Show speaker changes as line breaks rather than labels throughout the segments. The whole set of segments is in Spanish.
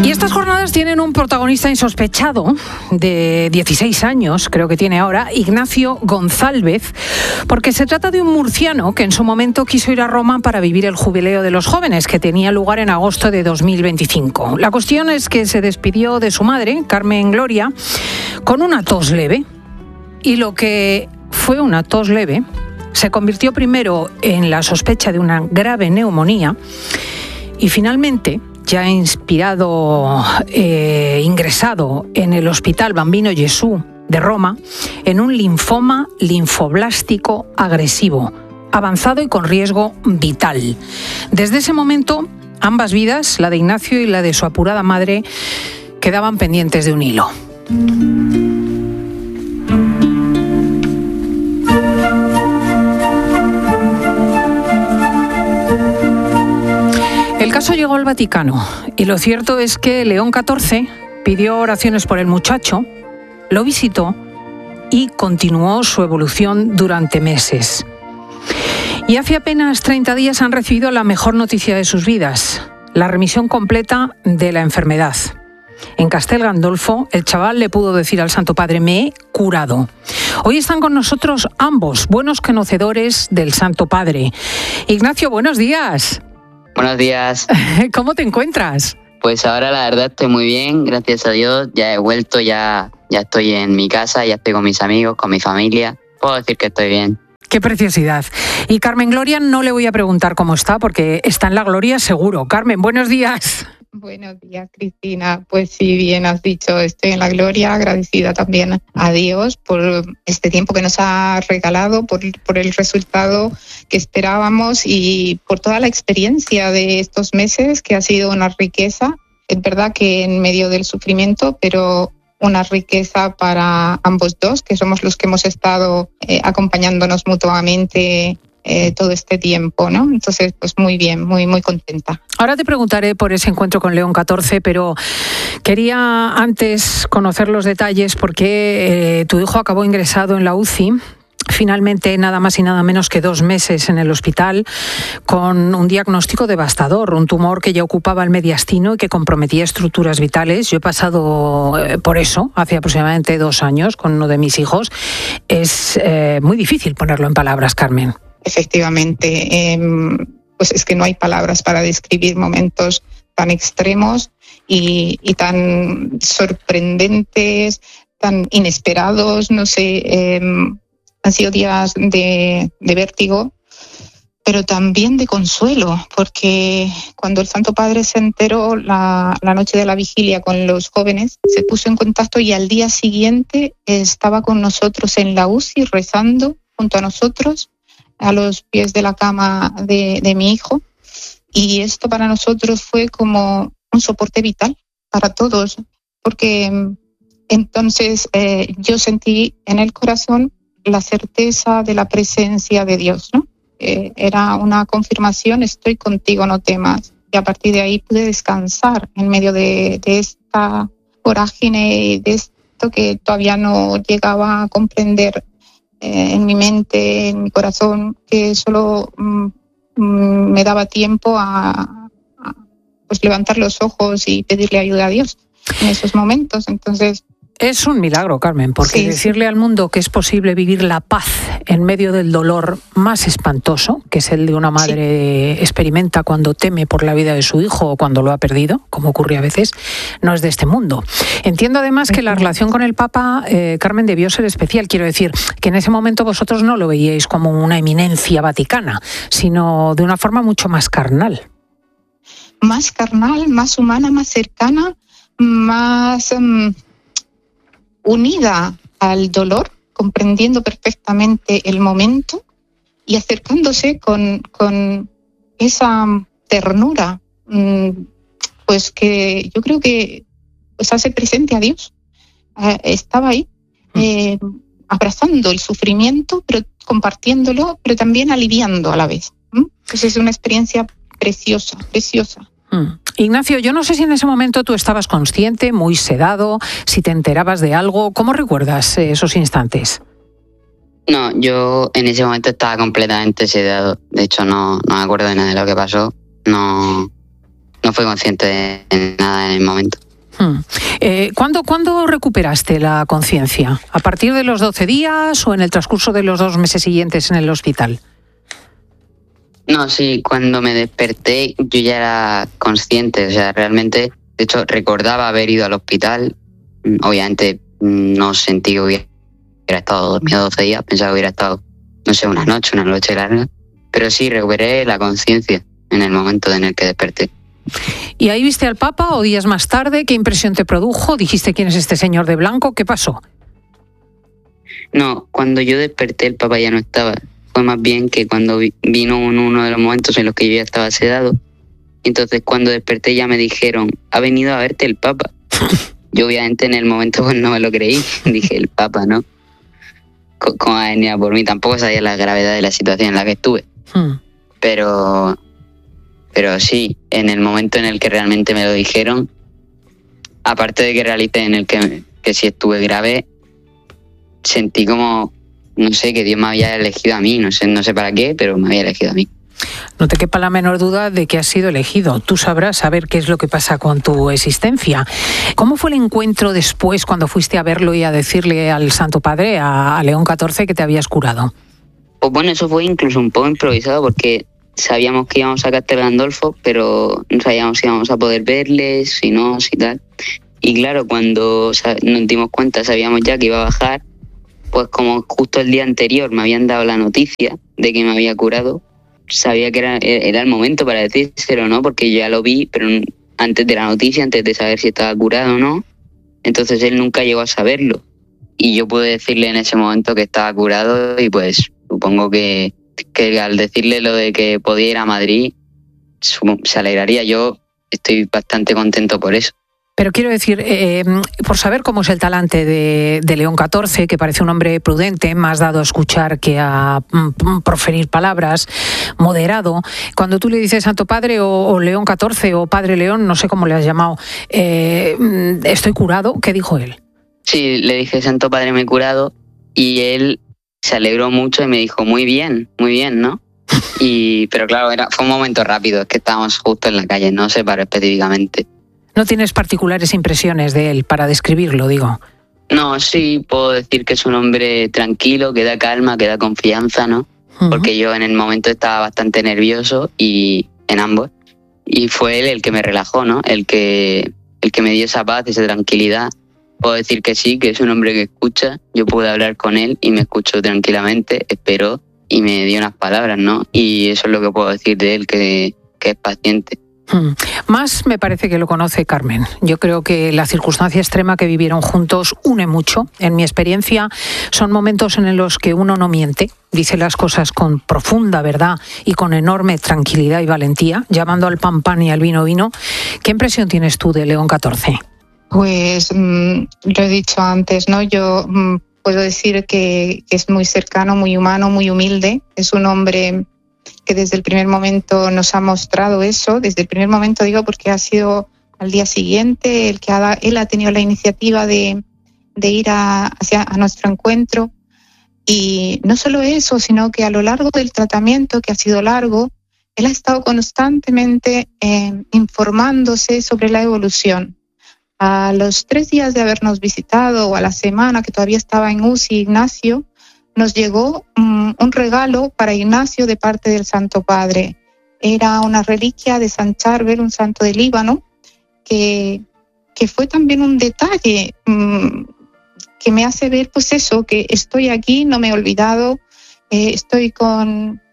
Y estas jornadas tienen un protagonista insospechado de 16 años, creo que tiene ahora, Ignacio González, porque se trata de un murciano que en su momento quiso ir a Roma para vivir el jubileo de los jóvenes, que tenía lugar en agosto de 2025. La cuestión es que se despidió de su madre, Carmen Gloria, con una tos leve. Y lo que fue una tos leve se convirtió primero en la sospecha de una grave neumonía y finalmente, ya ingresado en el Hospital Bambino Gesù de Roma, en un linfoma linfoblástico agresivo, avanzado y con riesgo vital. Desde ese momento, ambas vidas, la de Ignacio y la de su apurada madre, quedaban pendientes de un hilo. El caso llegó al Vaticano y lo cierto es que León XIV pidió oraciones por el muchacho, lo visitó y continuó su evolución durante meses. Y hace apenas 30 días han recibido la mejor noticia de sus vidas, la remisión completa de la enfermedad. En Castel Gandolfo, el chaval le pudo decir al Santo Padre: me he curado. Hoy están con nosotros ambos, buenos conocedores del Santo Padre. Ignacio, buenos días.
Buenos días.
¿Cómo te encuentras?
Pues ahora la verdad estoy muy bien, gracias a Dios. Ya he vuelto, ya estoy en mi casa, ya estoy con mis amigos, con mi familia. Puedo decir que estoy bien.
¡Qué preciosidad! Y Carmen Gloria no le voy a preguntar cómo está, porque está en la gloria seguro. Carmen, buenos días.
Buenos días, Cristina. Pues sí, bien has dicho, estoy en la gloria, agradecida también a Dios por este tiempo que nos ha regalado, por el resultado que esperábamos y por toda la experiencia de estos meses, que ha sido una riqueza. Es verdad que en medio del sufrimiento, pero una riqueza para ambos dos, que somos los que hemos estado acompañándonos mutuamente todo este tiempo, ¿no? Entonces, pues muy bien, muy, muy contenta.
Ahora te preguntaré por ese encuentro con León XIV, pero quería antes conocer los detalles porque tu hijo acabó ingresado en la UCI. Finalmente, nada más y nada menos que 2 meses en el hospital, con un diagnóstico devastador, un tumor que ya ocupaba el mediastino y que comprometía estructuras vitales. Yo he pasado por eso hace aproximadamente 2 años con uno de mis hijos. Es muy difícil ponerlo en palabras, Carmen.
Efectivamente, pues es que no hay palabras para describir momentos tan extremos y tan sorprendentes, tan inesperados, no sé. Han sido días de vértigo, pero también de consuelo, porque cuando el Santo Padre se enteró la noche de la vigilia con los jóvenes, se puso en contacto y al día siguiente estaba con nosotros en la UCI rezando junto a nosotros a los pies de la cama de mi hijo. Y esto para nosotros fue como un soporte vital para todos, porque entonces yo sentí en el corazón la certeza de la presencia de Dios, ¿no? Era una confirmación: estoy contigo, no temas. Y a partir de ahí pude descansar en medio de esta vorágine y de esto que todavía no llegaba a comprender en mi mente, en mi corazón, que solo me daba tiempo a pues levantar los ojos y pedirle ayuda a Dios en esos momentos. Entonces,
es un milagro, Carmen, porque sí, decirle al mundo que es posible vivir la paz en medio del dolor más espantoso, que es el de una madre experimenta cuando teme por la vida de su hijo o cuando lo ha perdido, como ocurre a veces, no es de este mundo. Entiendo además que la relación con el Papa, Carmen, debió ser especial. Quiero decir que en ese momento vosotros no lo veíais como una eminencia vaticana, sino de una forma mucho más carnal.
Más carnal, más humana, más cercana, más unida al dolor, comprendiendo perfectamente el momento y acercándose con esa ternura, pues que yo creo que pues hace presente a Dios. Estaba ahí, abrazando el sufrimiento, pero compartiéndolo, pero también aliviando a la vez. Pues es una experiencia preciosa, preciosa.
Ignacio, yo no sé si en ese momento tú estabas consciente, muy sedado, si te enterabas de algo. ¿Cómo recuerdas esos instantes?
No, yo en ese momento estaba completamente sedado. De hecho, no me acuerdo de nada de lo que pasó. No no fui consciente de nada en el momento.
¿Cuándo recuperaste la conciencia? ¿A partir de los 12 días o en el transcurso de los 2 meses siguientes en el hospital?
No, sí, cuando me desperté yo ya era consciente, o sea, realmente, de hecho, recordaba haber ido al hospital. Obviamente no sentí que hubiera estado dormido 12 días, pensaba que hubiera estado, no sé, una noche larga, pero sí, recuperé la conciencia en el momento en el que desperté.
¿Y ahí viste al Papa o días más tarde? ¿Qué impresión te produjo? ¿Dijiste quién es este señor de blanco? ¿Qué pasó?
No, cuando yo desperté el Papa ya no estaba. Fue más bien que cuando vino uno de los momentos en los que yo ya estaba sedado. Entonces cuando desperté ya me dijeron, ha venido a verte el Papa. Yo obviamente en el momento pues no me lo creí. Dije, el Papa, ¿no? ¿Cómo va a venir a por mí? Tampoco sabía la gravedad de la situación en la que estuve. Pero sí, en el momento en el que realmente me lo dijeron, aparte de que realicé en el que sí estuve grave, sentí como, no sé, que Dios me había elegido a mí, no sé para qué, pero me había elegido a mí.
No te quepa la menor duda de que has sido elegido. Tú sabrás saber qué es lo que pasa con tu existencia. ¿Cómo fue el encuentro después cuando fuiste a verlo y a decirle al Santo Padre, a León XIV, que te habías curado?
Pues bueno, eso fue incluso un poco improvisado porque sabíamos que íbamos a Castel Gandolfo, pero no sabíamos si íbamos a poder verles, si no, si tal. Y claro, cuando nos dimos cuenta, sabíamos ya que iba a bajar, pues como justo el día anterior me habían dado la noticia de que me había curado, sabía que era el momento para decírselo, ¿no? Porque yo ya lo vi, pero antes de la noticia, antes de saber si estaba curado o no. Entonces él nunca llegó a saberlo. Y yo pude decirle en ese momento que estaba curado y pues supongo que al decirle lo de que podía ir a Madrid, se alegraría. Yo estoy bastante contento por eso.
Pero quiero decir, por saber cómo es el talante de León XIV, que parece un hombre prudente, más dado a escuchar que a proferir palabras, moderado, cuando tú le dices Santo Padre o León XIV o Padre León, no sé cómo le has llamado, estoy curado, ¿qué dijo él?
Sí, le dije Santo Padre, me he curado, y él se alegró mucho y me dijo muy bien, ¿no? Pero claro, fue un momento rápido, es que estábamos justo en la calle, no sé para específicamente.
¿No tienes particulares impresiones de él para describirlo, digo?
No, sí, puedo decir que es un hombre tranquilo, que da calma, que da confianza, ¿no? Uh-huh. Porque yo en el momento estaba bastante nervioso y en ambos. Y fue él el que me relajó, ¿no? El que me dio esa paz, esa tranquilidad. Puedo decir que sí, que es un hombre que escucha. Yo pude hablar con él y me escuchó tranquilamente, esperó y me dio unas palabras, ¿no? Y eso es lo que puedo decir de él, que es paciente.
Más me parece que lo conoce Carmen. Yo creo que la circunstancia extrema que vivieron juntos une mucho. En mi experiencia, son momentos en los que uno no miente, dice las cosas con profunda verdad y con enorme tranquilidad y valentía, llamando al pan pan y al vino vino. ¿Qué impresión tienes tú de León XIV?
Pues lo he dicho antes, ¿no? Yo puedo decir que es muy cercano, muy humano, muy humilde. Es un hombre que desde el primer momento nos ha mostrado eso, desde el primer momento digo porque ha sido al día siguiente él ha tenido la iniciativa de ir a nuestro encuentro, y no solo eso, sino que a lo largo del tratamiento, que ha sido largo, él ha estado constantemente informándose sobre la evolución. A los 3 días de habernos visitado, o a la semana que todavía estaba en UCI Ignacio, nos llegó un regalo para Ignacio de parte del Santo Padre. Era una reliquia de San Charbel, un santo del Líbano, que fue también un detalle que me hace ver, pues eso, que estoy aquí, no me he olvidado, estoy con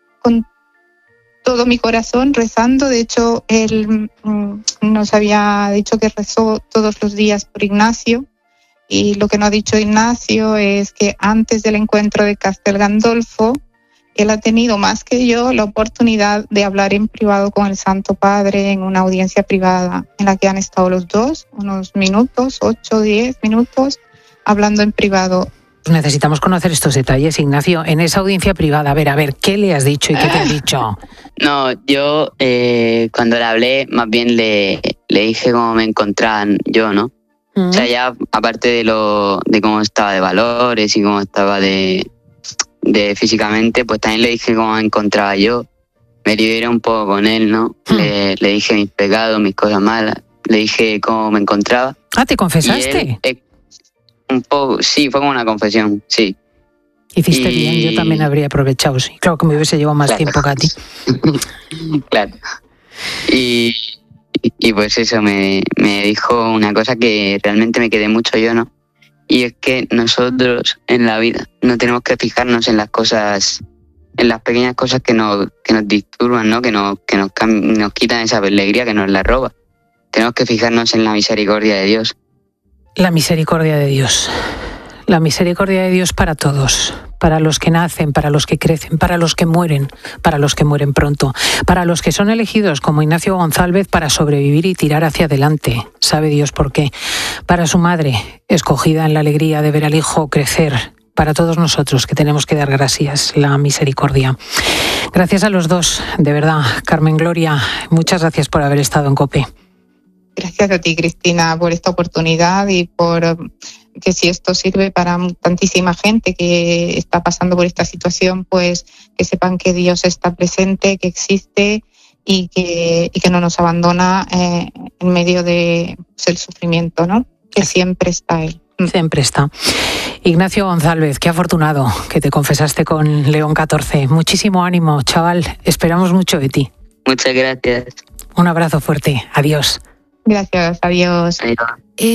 todo mi corazón rezando. De hecho, él nos había dicho que rezó todos los días por Ignacio. Y lo que no ha dicho Ignacio es que antes del encuentro de Castel Gandolfo, él ha tenido más que yo la oportunidad de hablar en privado con el Santo Padre en una audiencia privada en la que han estado los dos, unos minutos, 8 o 10 minutos, hablando en privado.
Necesitamos conocer estos detalles, Ignacio. En esa audiencia privada, a ver, ¿qué le has dicho y qué te han dicho?
No, yo cuando le hablé, más bien le dije cómo me encontraban yo, ¿no? O sea, ya aparte de cómo estaba de valores y cómo estaba de físicamente, pues también le dije cómo me encontraba yo. me liberé un poco con él, ¿no? Le dije mis pecados, mis cosas malas, le dije cómo me encontraba.
Ah, ¿te confesaste?
Y él, un poco, sí, fue como una confesión, sí.
Hiciste bien, yo también habría aprovechado, sí. Claro que me hubiese llevado más tiempo que a ti.
Claro. Y pues eso, me dijo una cosa que realmente me quedé mucho yo, ¿no? Y es que nosotros en la vida no tenemos que fijarnos en las cosas, en las pequeñas cosas que nos disturban, ¿no? Que nos quitan esa alegría, que nos la roba. Tenemos que fijarnos en la misericordia de Dios.
La misericordia de Dios. La misericordia de Dios para todos, para los que nacen, para los que crecen, para los que mueren pronto, para los que son elegidos como Ignacio González para sobrevivir y tirar hacia adelante. Sabe Dios por qué. Para su madre, escogida en la alegría de ver al hijo crecer. Para todos nosotros que tenemos que dar gracias, la misericordia. Gracias a los dos, de verdad. Carmen Gloria, muchas gracias por haber estado en COPE.
Gracias a ti, Cristina, por esta oportunidad y por que si esto sirve para tantísima gente que está pasando por esta situación, pues que sepan que Dios está presente, que existe y que no nos abandona en medio de el sufrimiento, ¿no? Que siempre está Él.
Siempre está. Ignacio González, qué afortunado que te confesaste con León XIV. Muchísimo ánimo, chaval. Esperamos mucho de ti.
Muchas gracias.
Un abrazo fuerte. Adiós.
Gracias. Adiós.
Adiós.